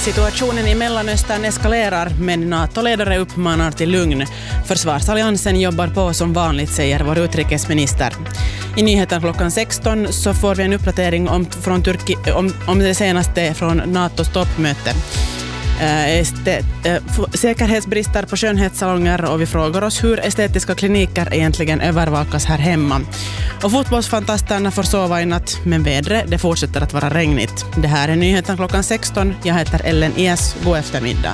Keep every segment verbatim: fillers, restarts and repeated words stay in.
Situationen i Mellanöstern eskalerar, men NATO-ledare uppmanar till lugn. Försvarsalliansen jobbar på som vanligt, säger vår utrikesminister. I nyheten klockan sexton så får vi en uppdatering om, från Turki, om, om det senaste från NATOs toppmöte. Äh, este, äh, säkerhetsbrister på skönhetssalonger, och vi frågar oss hur estetiska kliniker egentligen övervakas här hemma. Och fotbollsfantasterna får sova i natt, men vädret det fortsätter att vara regnigt. Det här är nyheten klockan sexton. Jag heter Ellen Ies. God eftermiddag.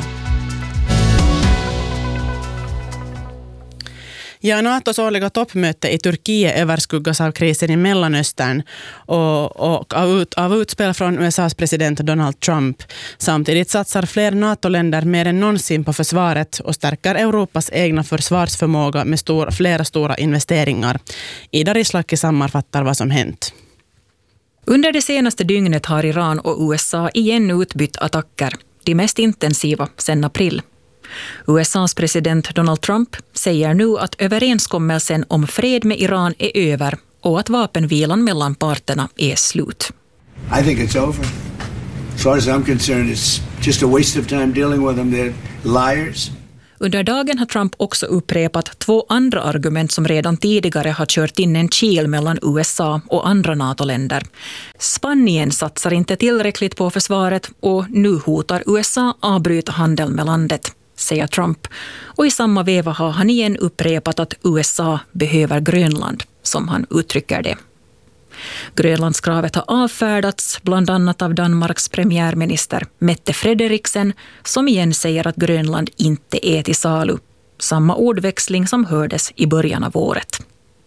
Ja, NATOs årliga toppmöte i Turkiet överskuggas av krisen i Mellanöstern och, och av, ut, av utspel från U S A:s president Donald Trump. Samtidigt satsar fler NATO-länder mer än någonsin på försvaret och stärker Europas egna försvarsförmåga med stor, flera stora investeringar. Ida Rislaki sammanfattar vad som hänt. Under det senaste dygnet har Iran och U S A igen utbytt attacker, de mest intensiva sedan april. U S A:s president Donald Trump säger nu att överenskommelsen om fred med Iran är över och att vapenvilan mellan parterna är slut. I think it's over. As far as I'm concerned, it's just a waste of time dealing with them. They're liars. Under dagen har Trump också upprepat två andra argument som redan tidigare har kört in en kil mellan U S A och andra NATO-länder. Spanien satsar inte tillräckligt på försvaret och nu hotar U S A avbryta handeln med landet, säger Trump. Och i samma veva har han igen upprepat att U S A behöver Grönland, som han uttrycker det. Grönlandskravet har avfärdats bland annat av Danmarks premiärminister Mette Frederiksen, som igen säger att Grönland inte är till salu. Samma ordväxling som hördes i början av året.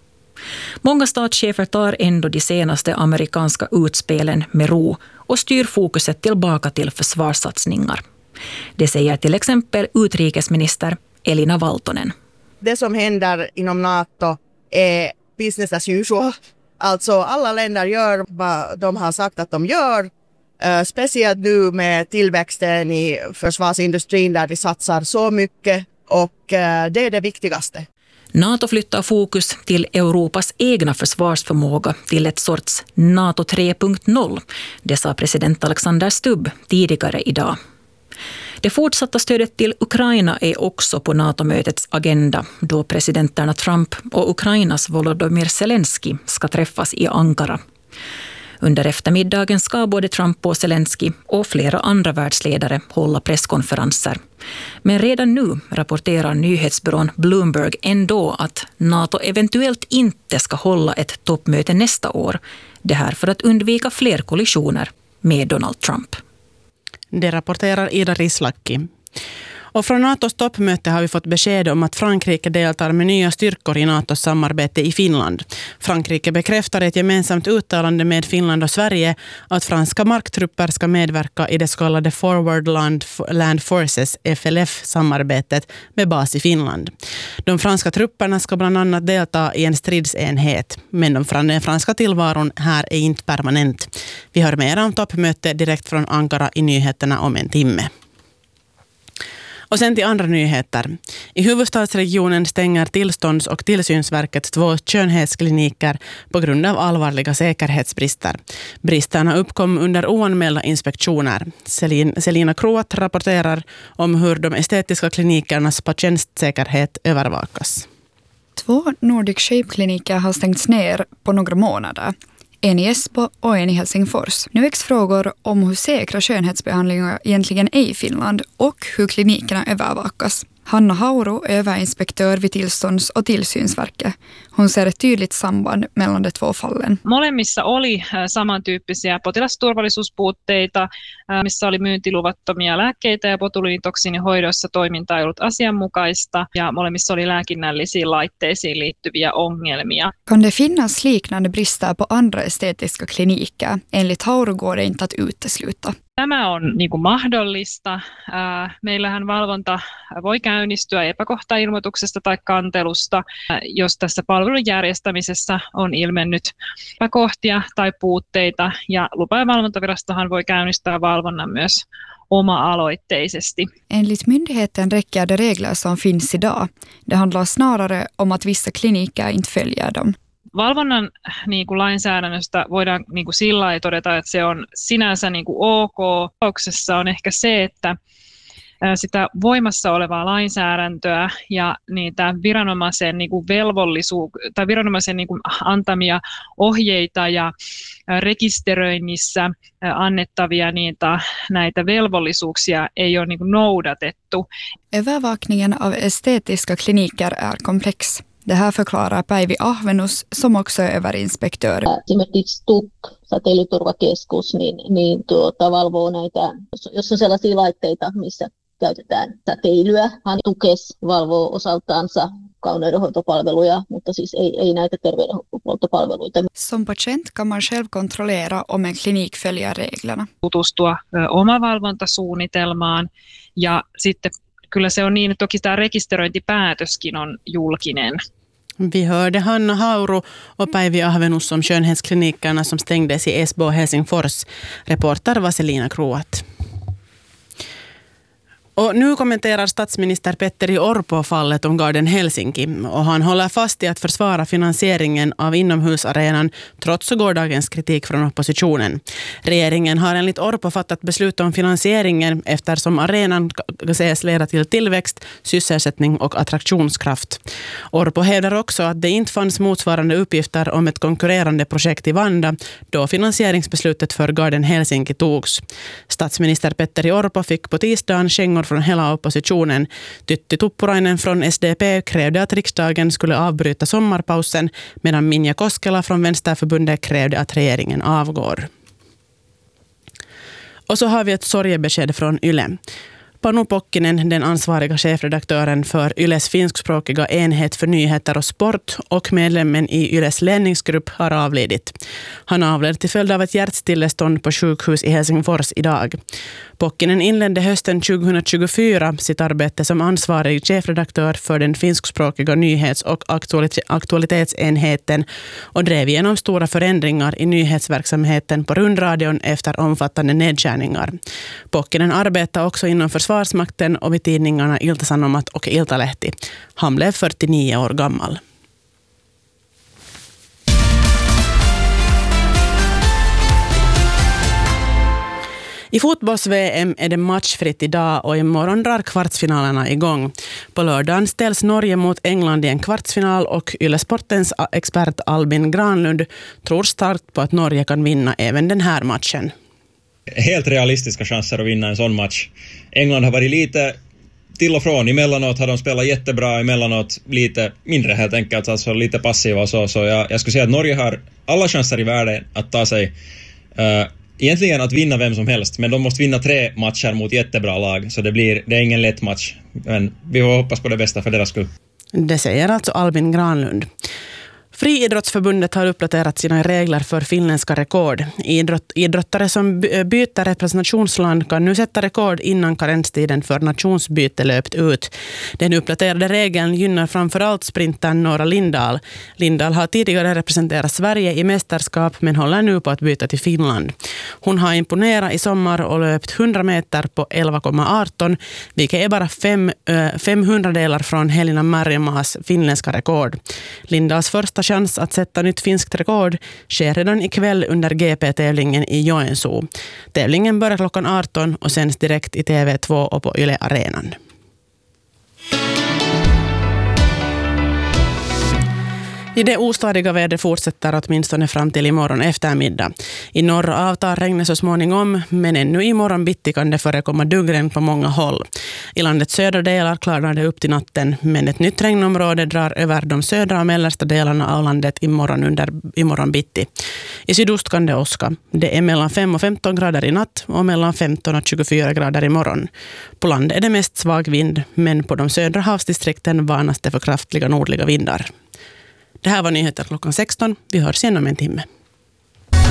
Många statschefer tar ändå de senaste amerikanska utspelen med ro och styr fokuset tillbaka till försvarssatsningar. Det säger till exempel utrikesminister Elina Valtonen. Det som händer inom NATO är business as usual. Alltså alla länder gör vad de har sagt att de gör. Uh, speciellt nu med tillväxten i försvarsindustrin där de satsar så mycket, och uh, det är det viktigaste. NATO flyttar fokus till Europas egna försvarsförmåga till ett sorts NATO tre punkt noll. Det sa president Alexander Stubb tidigare idag. Det fortsatta stödet till Ukraina är också på NATO-mötets agenda, då presidenterna Trump och Ukrainas Volodymyr Zelensky ska träffas i Ankara. Under eftermiddagen ska både Trump och Zelensky och flera andra världsledare hålla presskonferenser. Men redan nu rapporterar nyhetsbyrån Bloomberg ändå att NATO eventuellt inte ska hålla ett toppmöte nästa år. Det här för att undvika fler kollisioner med Donald Trump. Det rapporterar Ida Rislaki. Och från NATOs toppmöte har vi fått besked om att Frankrike deltar med nya styrkor i NATOs samarbete i Finland. Frankrike bekräftar ett gemensamt uttalande med Finland och Sverige att franska marktrupper ska medverka i det så kallade Forward Land, Land Forces F L F-samarbetet med bas i Finland. De franska trupperna ska bland annat delta i en stridsenhet, men den franska tillvaron här är inte permanent. Vi hör mer om toppmöte direkt från Ankara i nyheterna om en timme. Och sen till andra nyheter. I huvudstadsregionen stänger tillstånds- och tillsynsverket två skönhetskliniker på grund av allvarliga säkerhetsbrister. Bristerna uppkom under oanmälda inspektioner. Selin, Selina Kroat rapporterar om hur de estetiska klinikernas patientsäkerhet övervakas. Två Nordic Shape-kliniker har stängts ner på några månader. En i Espoo och en i Helsingfors. Nu väcks frågor om hur säkra skönhetsbehandlingar egentligen är i Finland och hur klinikerna övervakas. Hanna Hauro, överinspektör vid tillstånds- och tillsynsverket. Hon ser ett tydligt samband mellan de två fallen. Molemmissa oli samantyyppisiä potilasturvallisuuspuutteita, missä oli myyntiluvattomia lääkkeitä ja botuliinitoksiinihoidossa toiminta ei ollut asianmukaista ja molemmissa oli lääkinnällisiin laitteisiin liittyviä ongelmia. Kan det finnas liknande brister på andra estetiska kliniker? Enligt Hauro går det inte att utesluta. Tämä on niin kuin mahdollista. Meillähän valvonta voi käynnistyä epäkohtailmoituksesta tai kantelusta, jos tässä palvelun järjestämisessä on ilmennyt epäkohtia tai puutteita. Ja lupa- ja valvontavirastohan voi käynnistää valvonnan myös oma-aloitteisesti. Enligt myndigheten räcker de regler som finns idag. Det handlar snarare om att vissa kliniker inte följer dem. valvonnan niin kuin lainsäädännöstä voidaan niin kuin sillä lailla todeta, että se on sinänsä niin kuin ok. Tapauksessa on ehkä se, että sitä voimassa olevaa lainsäädäntöä ja niitä viranomaisen niin kuin velvollisuus tai viranomaisen niin kuin antamia ohjeita ja rekisteröinnissä annettavia niitä, näitä velvollisuuksia ei ole niin kuin noudatettu. Övervakningen av estetiska kliniker är komplex. Det här förklarar Päivi Ahvenus, som också är överinspektör. Esimerkiksi T U K, säteilyturvakeskus, niin, niin tuota, valvoo näitä, jos on sellaisia laitteita, missä käytetään säteilyä. Hän Tukes valvoo osaltaansa kauneudenhoitopalveluja, mutta siis ei, ei näitä terveydenhuoltopalveluita. Som patient kan man själv kontrollera om en klinik följer reglerna. Tutustua ö, omavalvontasuunnitelmaan ja sitten kyllä se on niin, että toki tämä rekisteröintipäätöskin on julkinen. Vi hörde Hanna Hauru och Päivi Ahvenus om skönhetsklinikerna som stängdes i Esbo och Helsingfors. Reporter Vaselina Kroat. Och nu kommenterar statsminister Petteri Orpo fallet om Garden Helsinki och han håller fast i att försvara finansieringen av inomhusarenan trots gårdagens kritik från oppositionen. Regeringen har enligt Orpo fattat beslut om finansieringen eftersom arenan ses leda till tillväxt, sysselsättning och attraktionskraft. Orpo hävdar också att det inte fanns motsvarande uppgifter om ett konkurrerande projekt i Vanda då finansieringsbeslutet för Garden Helsinki togs. Statsminister Petteri Orpo fick på tisdagen kängor från hela oppositionen. Tytti Tuppurainen från S D P krävde att riksdagen skulle avbryta sommarpausen medan Minja Koskela från Vänsterförbundet krävde att regeringen avgår. Och så har vi ett sorgebesked från Yle. Panu Pokkinen, den ansvariga chefredaktören för Yles finskspråkiga enhet för nyheter och sport och medlemmen i Yles ledningsgrupp har avlidit. Han avled till följd av ett hjärtstillestånd på sjukhus i Helsingfors idag. Pokkinen inledde hösten tjugohundratjugofyra sitt arbete som ansvarig chefredaktör för den finskspråkiga nyhets- och aktualitetsenheten och drev igenom stora förändringar i nyhetsverksamheten på rundradion efter omfattande nedskärningar. Pokkinen arbetar också inom Försvarsmakten och vid tidningarna Ilta-Sanomat och Iltalehti. Han blev fyrtionio år gammal. I fotbolls-V M är det matchfritt idag och imorgon drar kvartsfinalerna igång. På lördagen ställs Norge mot England i en kvartsfinal och Yle Sportens expert Albin Granlund tror starkt på att Norge kan vinna även den här matchen. Helt realistiska chanser att vinna en sån match. England har varit lite till och från. Emellanåt har de spelat jättebra, emellanåt lite mindre helt enkelt, alltså lite passiva och så. Så jag, jag skulle säga att Norge har alla chanser i världen att ta sig uh, egentligen att vinna vem som helst, men de måste vinna tre matcher mot jättebra lag, så det blir det är ingen lätt match. Men vi får hoppas på det bästa för deras skull. Det säger alltså Albin Granlund. Friidrottsförbundet har uppdaterat sina regler för finländska rekord. Idrott, idrottare som byter representationsland kan nu sätta rekord innan karenstiden för nationsbyte löpt ut. Den uppdaterade regeln gynnar framförallt sprintern Nora Lindahl. Lindahl har tidigare representerat Sverige i mästerskap men håller nu på att byta till Finland. Hon har imponerat i sommar och löpt hundra meter på elva komma arton, vilket är bara fem, fem hundradelar från Helena Marjamas finländska rekord. Lindahls första chans att sätta nytt finskt rekord sker redan ikväll under G P-tävlingen i Joensuu. Tävlingen börjar klockan arton och sänds direkt i T V två och på Yle Arenan. I det ostadiga vädret fortsätter åtminstone fram till imorgon eftermiddag. I norr avtar regnet så småningom, men ännu imorgon bitti kan det förekomma duggregn på många håll. I landets södra delar klarnar det upp till natten, men ett nytt regnområde drar över de södra och mellersta delarna av landet imorgon under imorgon bitti. I sydost kan det åska. Det är mellan fem och femton grader i natt och mellan femton och tjugofyra grader imorgon. På land är det mest svag vind, men på de södra havsdistrikten varnas det för kraftiga nordliga vindar. Det här var nyheter klockan sexton. Vi hörs igen om en timme.